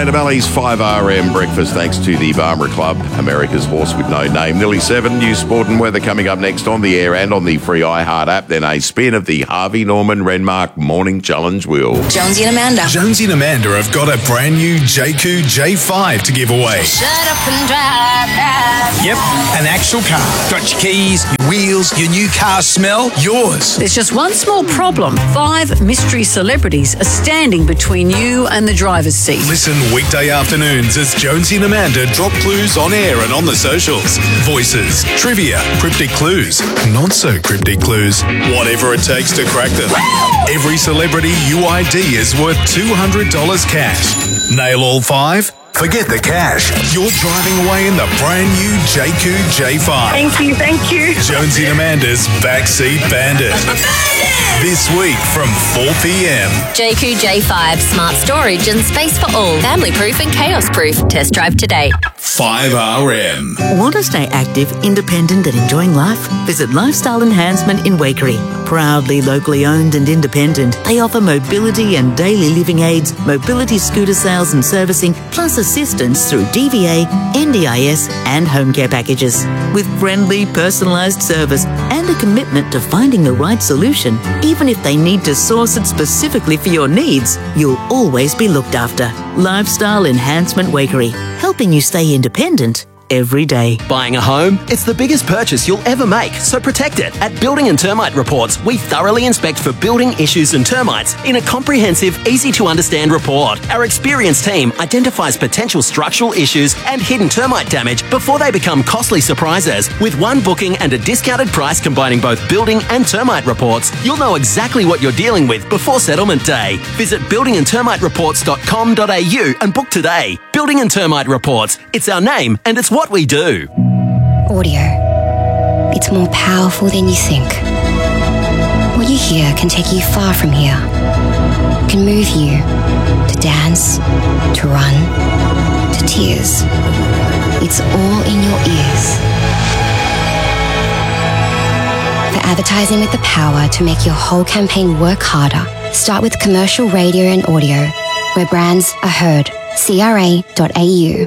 Coolangatta Valley's 5RM breakfast thanks to the Barmera Club, America's horse with no name. Nearly 7, news, sport and weather coming up next on the air and on the free iHeart app. Then a spin of the Harvey Norman Renmark Morning Challenge wheel. Jonesy and Amanda. Jonesy and Amanda have got a brand new JQ J5 to give away. Shut up and drive. Yep, an actual car. Got your keys, your wheels, your new car smell, yours. There's just one small problem. 5 mystery celebrities are standing between you and the driver's seat. Listen weekday afternoons as Jonesy and Amanda drop clues on air and on the socials. Voices, trivia, cryptic clues, not so cryptic clues, whatever it takes to crack them. Every celebrity UID is worth $200 cash. Nail all 5? Forget the cash. You're driving away in the brand new JQ J5. Thank you. Jonesy and Amanda's Backseat Bandit. This week from 4 p.m. JQ J5, smart storage and space for all. Family proof and chaos proof. Test drive today. 5RM. Want to stay active, independent and enjoying life? Visit Lifestyle Enhancement in Waikerie. Proudly locally owned and independent, they offer mobility and daily living aids, mobility scooter sales and servicing, plus assistance through DVA, NDIS and home care packages. With friendly, personalised service and a commitment to finding the right solution, even if they need to source it specifically for your needs, you'll always be looked after. Lifestyle Enhancement Waikerie, helping you stay independent every day. Buying a home? It's the biggest purchase you'll ever make, so protect it. At Building and Termite Reports, we thoroughly inspect for building issues and termites in a comprehensive, easy-to-understand report. Our experienced team identifies potential structural issues and hidden termite damage before they become costly surprises. With one booking and a discounted price combining both building and termite reports, you'll know exactly what you're dealing with before settlement day. Visit buildingandtermitereports.com.au and book today. Building and Termite Reports. It's our name and it's what we do. Audio. It's more powerful than you think. What you hear can take you far from here. It can move you to dance, to run, to tears. It's all in your ears. For advertising with the power to make your whole campaign work harder, start with commercial radio and audio, where brands are heard. CRA.au.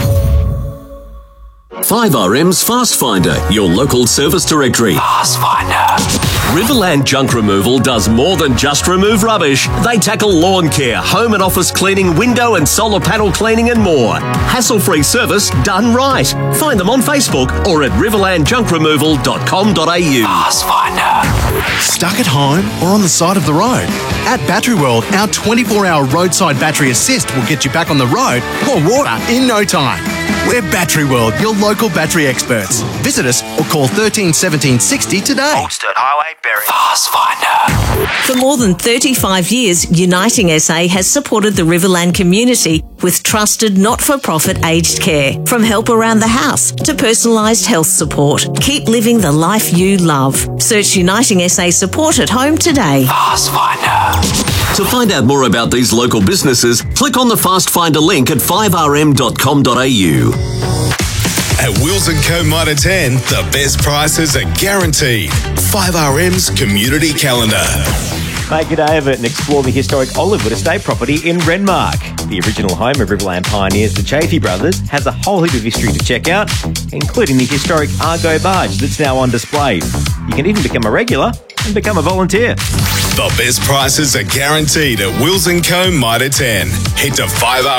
5RM's Fast Finder, your local service directory. Fast Finder. Riverland Junk Removal does more than just remove rubbish. They tackle lawn care, home and office cleaning, window and solar panel cleaning and more. Hassle-free service done right. Find them on Facebook or at riverlandjunkremoval.com.au. Fast Finder. Stuck at home or on the side of the road? At Battery World, our 24-hour roadside battery assist will get you back on the road or water in no time. We're Battery World, your local battery experts. Visit us or call 13 17 60 today. Oldstone Highway, Berry. Fast Finder. For more than 35 years, Uniting SA has supported the Riverland community with trusted not-for-profit aged care. From help around the house to personalised health support. Keep living the life you love. Search Uniting SA support at home today. Fast Finder. To find out more about these local businesses, click on the Fast Finder link at 5rm.com.au. At Wheels & Co Mitre 10, the best prices are guaranteed. 5RM's Community Calendar. Make a day of it and explore the historic Olivewood Estate property in Renmark. The original home of Riverland pioneers, the Chaffee brothers, has a whole heap of history to check out, including the historic Argo barge that's now on display. You can even become a regular and become a volunteer. The best prices are guaranteed at Wheels & Co Mitre 10. Head to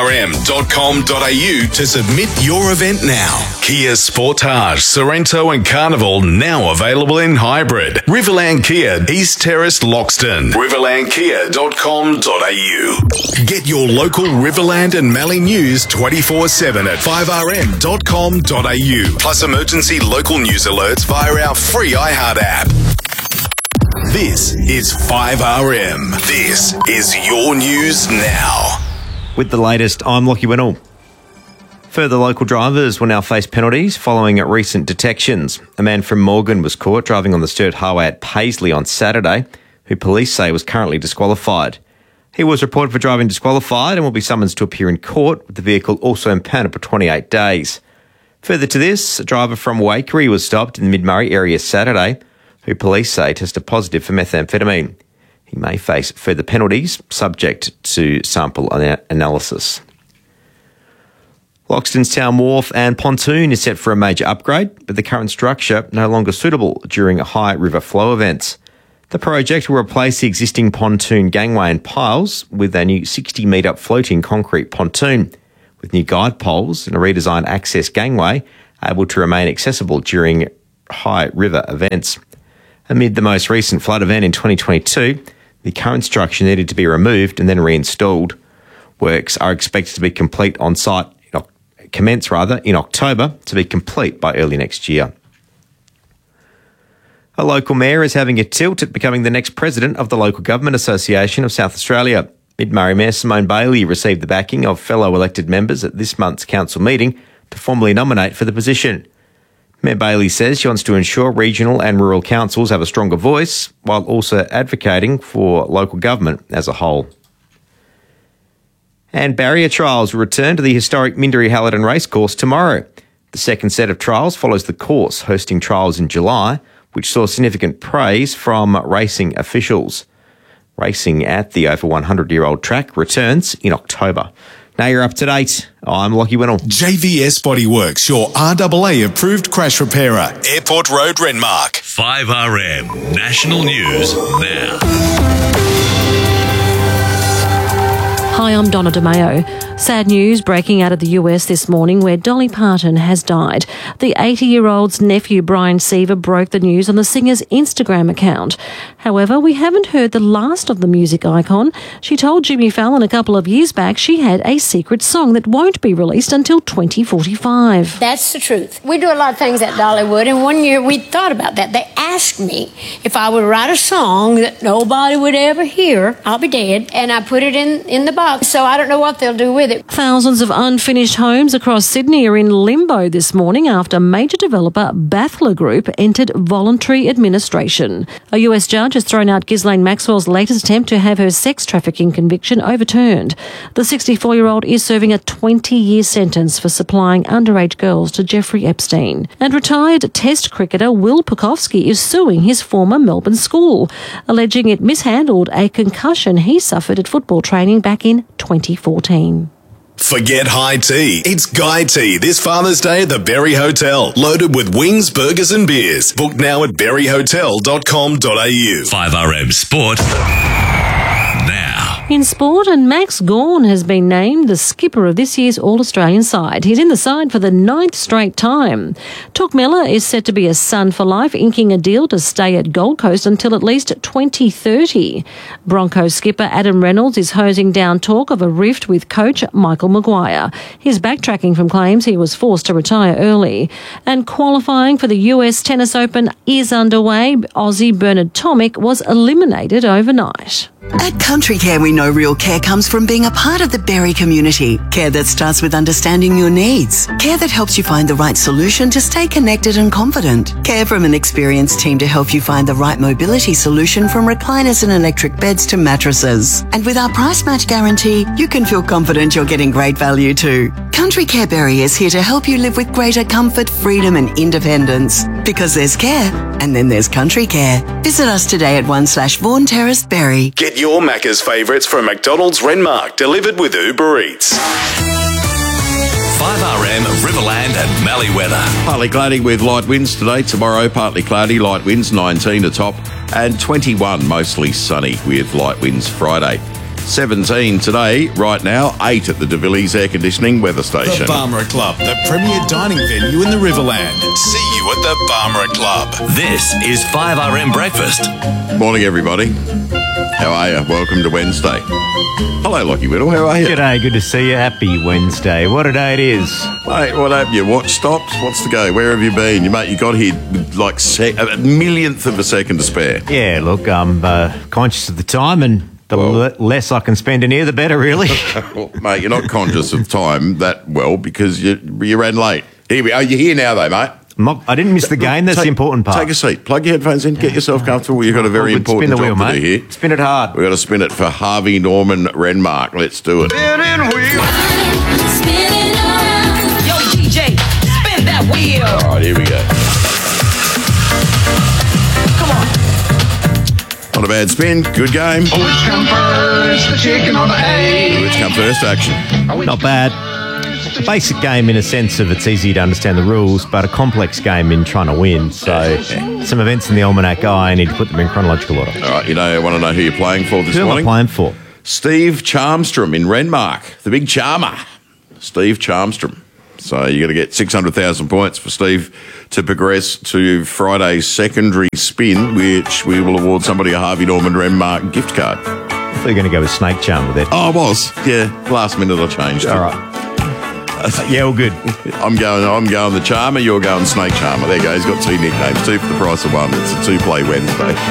5rm.com.au to submit your event now. Kia Sportage, Sorrento and Carnival now available in hybrid. Riverland Kia, East Terrace, Loxton. riverlandkia.com.au. Get your local Riverland and Mallee news 24/7 at 5rm.com.au. Plus emergency local news alerts via our free iHeart app. This is 5RM. This is your news now. With the latest, I'm Lockie Winnell. Further local drivers will now face penalties following recent detections. A man from Morgan was caught driving on the Sturt Highway at Paisley on Saturday, who police say was currently disqualified. He was reported for driving disqualified and will be summoned to appear in court, with the vehicle also impounded for 28 days. Further to this, a driver from Waikerie was stopped in the Mid-Murray area Saturday, who police say tested positive for methamphetamine. He may face further penalties, subject to sample analysis. Loxtonstown Wharf and pontoon is set for a major upgrade, but the current structure no longer suitable during high river flow events. The project will replace the existing pontoon gangway and piles with a new 60-metre floating concrete pontoon, with new guide poles and a redesigned access gangway able to remain accessible during high river events. Amid the most recent flood event in 2022, the current structure needed to be removed and then reinstalled. Works are expected to be complete on site, in October, to be complete by early next year. A local mayor is having a tilt at becoming the next president of the Local Government Association of South Australia. Mid-Murray Mayor Simone Bailey received the backing of fellow elected members at this month's council meeting to formally nominate for the position. Mayor Bailey says she wants to ensure regional and rural councils have a stronger voice, while also advocating for local government as a whole. And barrier trials will return to the historic Minderry-Hallerton Racecourse tomorrow. The second set of trials follows the course hosting trials in July, which saw significant praise from racing officials. Racing at the over 100-year-old track returns in October. Now you're up to date. I'm Lockie Winnell. JVS Bodyworks, your RAA approved crash repairer. Airport Road, Renmark. 5RM National News now. Hi, I'm Donna DeMayo. Sad news breaking out of the US this morning where Dolly Parton has died. The 80-year-old's nephew, Brian Seaver, broke the news on the singer's Instagram account. However, we haven't heard the last of the music icon. She told Jimmy Fallon a couple of years back she had a secret song that won't be released until 2045. That's the truth. We do a lot of things at Dollywood, and one year we thought about that. They asked me if I would write a song that nobody would ever hear. I'll be dead. And I put it in the box, so I don't know what they'll do with it. Thousands of unfinished homes across Sydney are in limbo this morning after major developer Bathler Group entered voluntary administration. A US judge has thrown out Ghislaine Maxwell's latest attempt to have her sex trafficking conviction overturned. The 64-year-old is serving a 20-year sentence for supplying underage girls to Jeffrey Epstein. And retired Test cricketer Will Pucovski is suing his former Melbourne school, alleging it mishandled a concussion he suffered at football training back in 2014. Forget high tea. It's Guy Tea this Father's Day at the Berry Hotel. Loaded with wings, burgers and beers. Book now at berryhotel.com.au. 5RM Sport now. In sport, and Max Gawn has been named the skipper of this year's All-Australian side. He's in the side for the 9th straight time. Touk Miller is set to be a Sun for life, inking a deal to stay at Gold Coast until at least 2030. Broncos skipper Adam Reynolds is hosing down talk of a rift with coach Michael Maguire. He's backtracking from claims he was forced to retire early. And qualifying for the US Tennis Open is underway. Aussie Bernard Tomic was eliminated overnight. At Country Care, we know real care comes from being a part of the Berry community. Care that starts with understanding your needs. Care that helps you find the right solution to stay connected and confident. Care from an experienced team to help you find the right mobility solution, from recliners and electric beds to mattresses. And with our price match guarantee, you can feel confident you're getting great value too. Country Care Berry is here to help you live with greater comfort, freedom and independence. Because there's care, and then there's Country Care. Visit us today at 1/Vaughan Terrace, Berry. Get your Macca's favourites from McDonald's Renmark, delivered with Uber Eats. 5RM Riverland and Mallee weather. Partly cloudy with light winds today. Tomorrow, partly cloudy, light winds, 19 atop, and 21 mostly sunny with light winds Friday. 17 today, right now, 8 at the De Villiers Air Conditioning Weather Station. The Barmera Club, the premier dining venue in the Riverland. See you at the Barmera Club. This is 5RM Breakfast. Morning, everybody. How are you? Welcome to Wednesday. Hello, Lockie Whittle. How are you? G'day, good to see you. Happy Wednesday. What a day it is. Mate, what happened? Your watch stopped? What's the go? Where have you been? You got here with like a millionth of a second to spare. Yeah, look, I'm conscious of the time, and the less I can spend in here, the better, really. Well, mate, you're not conscious of time that well because you ran late. Here we are. You're here now, though, mate. I didn't miss the game. That's the important part. Take a seat. Plug your headphones in. Get yourself comfortable. You've got a very important job to do here. Spin it hard. We've got to spin it for Harvey Norman Renmark. Let's do it. Spinning wheel. Spinning around. Yo, DJ, spin that wheel. All right, here we go. Come on. Not a bad spin. Good game. Which come first, the chicken or the egg? Which come first? Action. Not bad. basic game in a sense of it's easy to understand the rules, but a complex game in trying to win. So some events in the almanac, I need to put them in chronological order. All right, I want to know who you're playing for this Who morning. am I playing for? Steve Charmstrom in Renmark, the big charmer. Steve Charmstrom. So you got to get 600,000 points for Steve to progress to Friday's secondary spin, which we will award somebody a Harvey Norman Renmark gift card. I thought you were going to go with Snake Charm with it. Oh, I was. Yeah, last minute I changed. All right. Yeah, all good. I'm going the Charmer, you're going Snake Charmer. There you go. He's got two nicknames, two for the price of one. It's a two-play Wednesday.